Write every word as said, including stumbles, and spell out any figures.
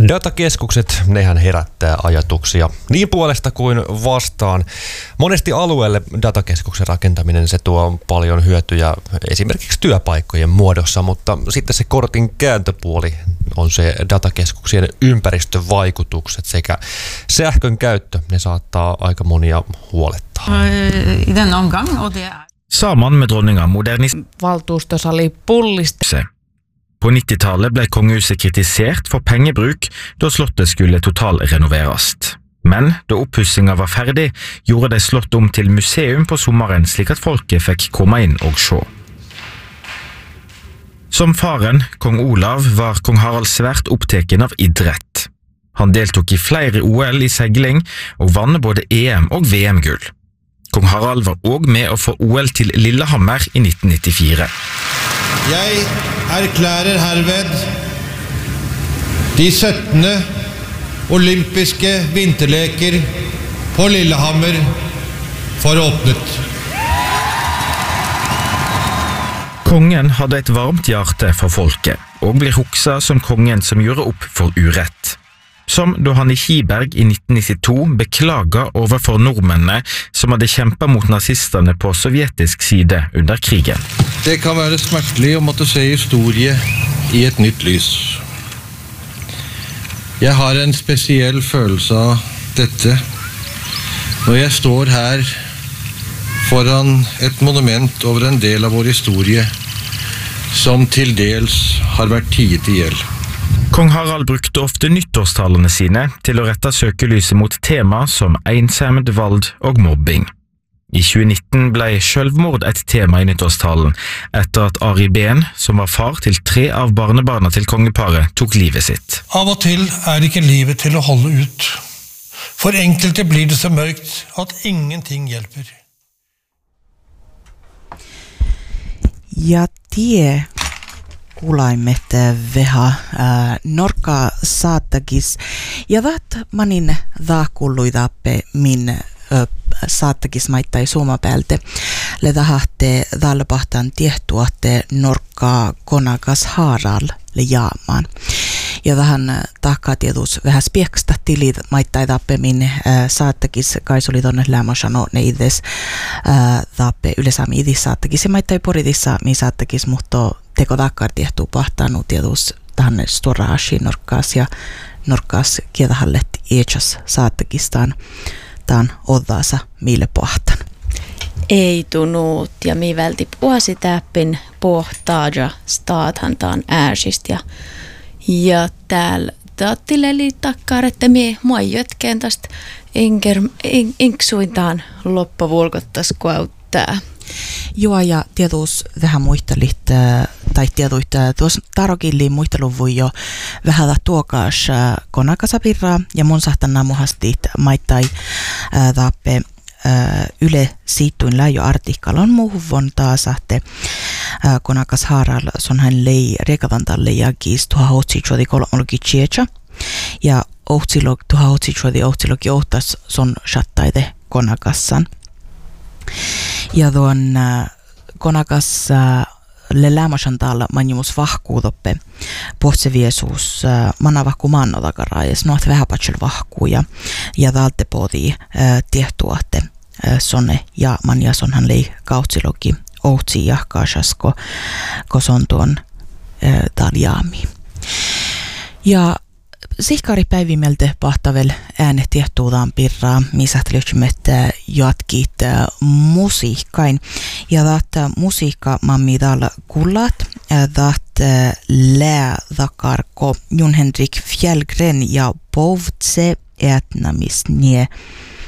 Datakeskukset, nehän herättää ajatuksia niin puolesta kuin vastaan. Monesti alueelle datakeskuksen rakentaminen se tuo paljon hyötyjä esimerkiksi työpaikkojen muodossa, mutta sitten se kortin kääntöpuoli on se datakeskuksien ympäristövaikutukset sekä sähkön käyttö. Ne saattaa aika monia huolettaa. I den omgang, och det Saman med dronninga modernis- valtuustosali pullista. På nittiotalet blev kongehuset kritisert for pengebruk da slottet skulle totalrenoveres. Men da oppussinga var ferdig, gjorde de slott om til museum på sommeren slik at folket fikk komme inn og se. Som faren, kong Olav, var kong Harald svært oppteken av idrett. Han deltok i flere O L i segling og vann både E M og V M-gull. Kong Harald var også med å få O L til Lillehammer i nitten nittifire. Jeg erklærer herved de syttende olympiske vinterleker på Lillehammer for åpnet. Kongen hadde et varmt hjerte for folket, og blir huksa som kongen som gjorde opp for urett. Som da han i Kiberg i nitten nittito beklaga overfor nordmennene som hadde kjempet mot nazistene på sovjetisk side under krigen. Det kan være smertelig å måtte se historie i et nytt lys. Jeg har en spesiell følelse av dette når jeg står her foran et monument over en del av vår historie som til dels har vært tiet ihjel. Kong Harald brukte ofte nyttårstalene sine til å rette søkelyset mot tema som ensomt, vold og mobbing. I tjue nitten ble selvmord et tema i nyttårstalen etter at Ari Behn, som var far til tre av barnebarna til kongeparet, tok livet sitt. Av og til er ikke livet til å holde ut. For enkelte blir det så mørkt at ingenting hjelper. Ja tie kuulaimet veha äh, norka saattakis ja vat manin daakulluidappe min äh, saattakis maittai suomapäältä le tahatte dalpahtan tiehtuatte norka konakas haaral le jaamaan. Ja tähän tahkaa tietysti vähän spieksta tilit maittai tappe min äh, saattakis kaisuli tonne lämmösano ne ides äh, tappe yleensä idis saattakis ja maittai poritissa mi saattakis mutta teko takkar tiehtuu pahtaanu tietysti tähän storaashi norkkaas ja norkkaas kietahallet iechas saattakistaan taan oddaasa mille pohtan. Ei tunnut ja mi välti puhasi täppin pohtaaja staathan taan äärsist ja ja täällä taattileli takkar, että mie mua jötkeen tästä enker, en, enksuintaan loppavuolkottas kuauttaa. Joo, ja tietysti vähän muistelit, tai tietysti tuossa tarokilliin muistelun voi jo vähän tuokaas konakasapirraa, ja mun sahtana muhastit maittai taappe yle siittuin läjö artikkalon muuhun taasahte konakas haaralla sonhan lei rekavantalle ja kiis tuha hotsichuodi kolmologi chiecha ja ohtsilog tuha hotsichuodi ohtsilog ohtas son shattaide konakassan ja tuon konakas le lämmösantalla manjumus vahkuutoppe pohtseviesuus manavahku mannotakaraes noat vähäpatsel vahkuja ja talte podi tiehtuatte sonne ja manja sonhan lei kautsilogi ohtsi ja kasasko koson tuon taljaami. Ja sihkari päivimeltä pahtavel äänet tiehtuudaan pirraa, missä löytymättä jatkit musiikkain. Ja that musiikka mammi täällä kullat, that lää takarko Jon Henrik Fjällgren ja Povtse etnamisnie